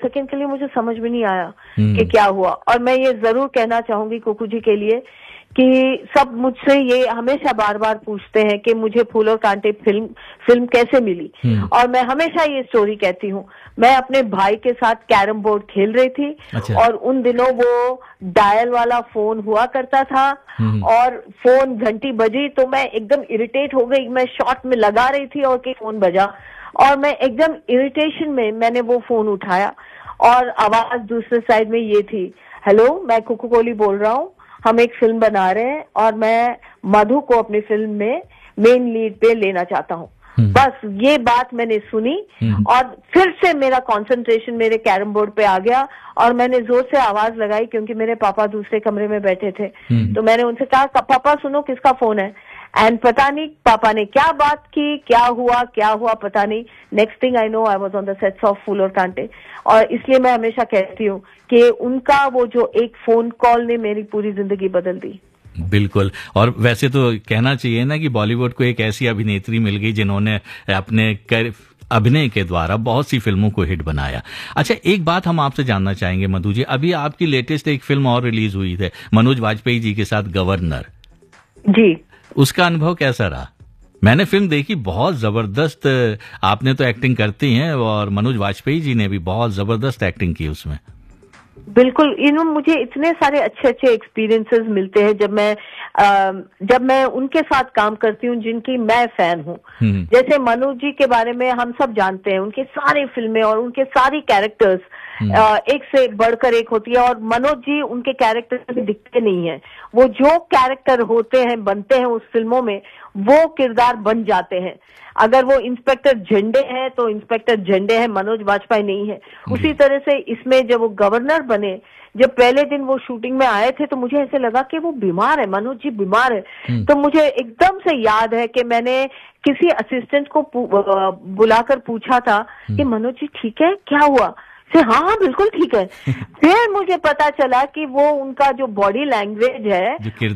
Second के लिए मुझे समझ में नहीं आया कि क्या हुआ। और मैं ये जरूर कहना चाहूंगी कुकू जी के लिए कि सब मुझसे ये हमेशा बार बार पूछते हैं कि मुझे फूल और कांटे फिल्म कैसे मिली, और मैं हमेशा ये स्टोरी कहती हूँ। मैं अपने भाई के साथ कैरम बोर्ड खेल रही थी। अच्छा। और उन दिनों वो डायल वाला फोन हुआ करता था, और फोन घंटी बजी तो मैं एकदम इरिटेट हो गई। मैं शॉट में लगा रही थी और कि फोन बजा, और मैं एकदम इरिटेशन में मैंने वो फोन उठाया, और आवाज दूसरे साइड में ये थी, हेलो, मैं कुकू कोहली बोल रहा हूँ, हम एक फिल्म बना रहे हैं और मैं मधु को अपनी फिल्म में मेन लीड पे लेना चाहता हूँ। बस ये बात मैंने सुनी और फिर से मेरा कंसंट्रेशन मेरे कैरम बोर्ड पे आ गया, और मैंने जोर से आवाज लगाई क्योंकि मेरे पापा दूसरे कमरे में बैठे थे। तो मैंने उनसे कहा, पापा सुनो, किसका फोन है? एंड पता नहीं पापा ने क्या बात की, क्या हुआ पता नहीं। Next thing I know, I was on the sets of फूल और कांटे। और इसलिए मैं हमेशा कहती हूँ कि उनका वो जो एक फोन कॉल ने मेरी पूरी जिंदगी बदल दी। बिल्कुल। और वैसे तो कहना चाहिए ना कि बॉलीवुड को एक ऐसी अभिनेत्री मिल गई जिन्होंने अपने अभिनय के द्वारा बहुत सी फिल्मों को हिट बनाया। अच्छा, एक बात हम आपसे जानना चाहेंगे मधु जी, अभी आपकी लेटेस्ट एक फिल्म और रिलीज हुई है मनोज वाजपेयी जी के साथ, गवर्नर जी। उसका अनुभव कैसा रहा? मैंने फिल्म देखी, बहुत जबरदस्त। आपने तो एक्टिंग करती हैं और मनोज वाजपेयी जी ने भी बहुत जबरदस्त एक्टिंग की उसमें। बिल्कुल, मुझे इतने सारे अच्छे अच्छे एक्सपीरियंसेस मिलते हैं जब मैं उनके साथ काम करती हूँ जिनकी मैं फैन हूँ। जैसे मनोज जी के बारे में हम सब जानते हैं, उनके सारे फिल्में और उनके सारी कैरेक्टर्स एक से बढ़कर एक होती है, और मनोज जी उनके कैरेक्टर में दिखते नहीं है। वो जो कैरेक्टर होते हैं, बनते हैं उस फिल्मों में, वो किरदार बन जाते हैं। अगर वो इंस्पेक्टर झंडे हैं तो इंस्पेक्टर झंडे हैं, मनोज वाजपेयी नहीं है। उसी तरह से इसमें जब वो गवर्नर बने, जब पहले दिन वो शूटिंग में आए थे तो मुझे ऐसे लगा कि वो बीमार है, मनोज जी बीमार है। तो मुझे एकदम से याद है कि मैंने किसी असिस्टेंट को बुलाकर पूछा था कि मनोज जी ठीक है, क्या हुआ? से हाँ बिल्कुल ठीक है। फिर मुझे पता चला कि वो उनका जो बॉडी लैंग्वेज है,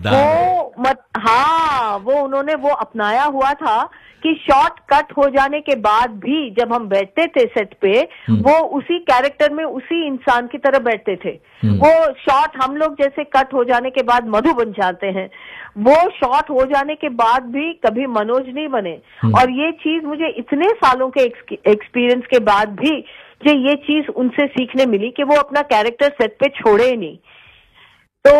वो उन्होंने वो अपनाया हुआ था कि शॉट कट हो जाने के बाद भी जब हम बैठते थे सेट पे, वो उसी कैरेक्टर में उसी इंसान की तरह बैठते थे। वो शॉट हम लोग जैसे कट हो जाने के बाद मधु बन जाते हैं, वो शॉट हो जाने के बाद भी कभी मनोज नहीं बने। और ये चीज मुझे इतने सालों के एक्सपीरियंस के बाद भी मुझे ये चीज उनसे सीखने मिली कि वो अपना कैरेक्टर सेट पे छोड़े ही नहीं। तो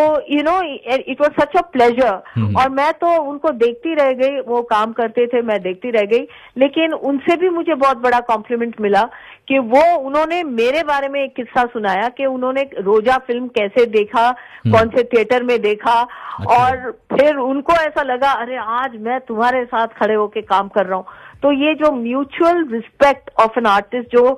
it was such a pleasure. और मैं तो उनको देखती रह गई, वो काम करते थे, मैं देखती रह गई। लेकिन उनसे भी मुझे बहुत बड़ा कॉम्प्लीमेंट मिला कि उन्होंने मेरे बारे में एक किस्सा सुनाया कि उन्होंने रोजा फिल्म कैसे देखा, कौन से थिएटर में देखा। अच्छा। और फिर उनको ऐसा लगा, अरे आज मैं तुम्हारे साथ खड़े होके काम कर रहा हूँ। तो ये जो mutual respect of an artist, जो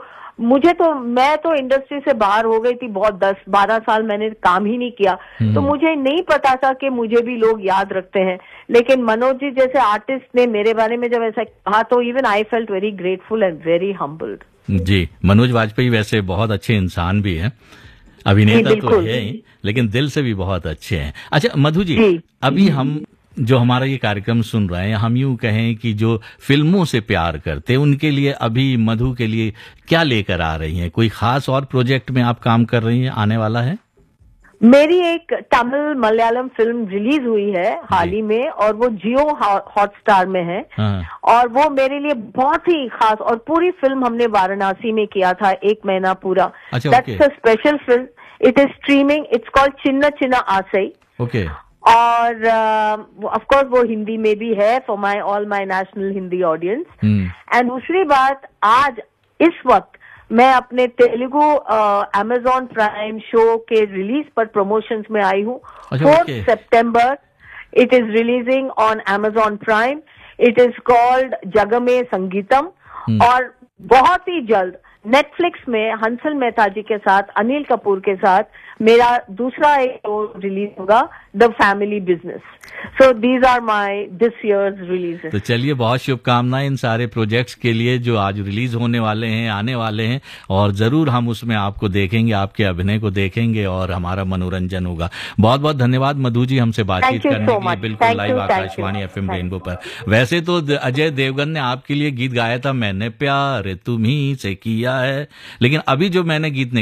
मैं तो इंडस्ट्री से बाहर हो गई थी, बहुत 10-12 साल मैंने काम ही नहीं किया, तो मुझे नहीं पता था कि मुझे भी लोग याद रखते हैं। लेकिन मनोज जी जैसे आर्टिस्ट ने मेरे बारे में जब ऐसा कहा तो even I felt very grateful and very humbled. जी, मनोज वाजपेयी वैसे बहुत अच्छे इंसान भी हैं, अभिनेता तो है ही, लेकिन दिल से भी बहुत अच्छे हैं। अच्छा मधु जी, अभी हम जो हमारा ये कार्यक्रम सुन रहे हैं, हम यूं कहें कि जो फिल्मों से प्यार करते हैं, उनके लिए अभी मधु के लिए क्या लेकर आ रही हैं? कोई खास और प्रोजेक्ट में आप काम कर रही हैं, आने वाला है? मेरी एक तमिल मलयालम फिल्म रिलीज हुई है हाल ही में, और वो जियो हॉटस्टार में है। और वो मेरे लिए बहुत ही खास, और पूरी फिल्म हमने वाराणसी में किया था 1 महीना पूरा। That's a special film, it is streaming, it's called Chinna Chinna आसई। Okay. और ऑफ कोर्स वो हिंदी में भी है for all my national Hindi audience. And दूसरी बात, आज इस वक्त मैं अपने तेलुगु अमेजॉन प्राइम शो के रिलीज पर प्रमोशंस में आई हूँ। 4 सितंबर it is releasing on Amazon prime. It is called जगमे संगीतम। और बहुत ही जल्द नेटफ्लिक्स में हंसल मेहता जी के साथ, अनिल कपूर के साथ मेरा दूसरा एक शो रिलीज होगा, the family business. So these are my this years releases. तो चलिए, बहुत शुभकामनाएं इन सारे प्रोजेक्ट्स के लिए जो आज रिलीज होने वाले हैं, आने वाले हैं, और जरूर हम उसमें आपको देखेंगे, आपके अभिनय को देखेंगे और हमारा मनोरंजन होगा। बहुत बहुत धन्यवाद मधु जी हमसे बातचीत करने के लिए, बिल्कुल लाइव आकाशवाणी एफएम रेनबो पर। वैसे तो अजय देवगन ने आपके लिए गीत गाया था, मैंने प्यार तुम्ही से किया है, लेकिन अभी जो मैंने गीत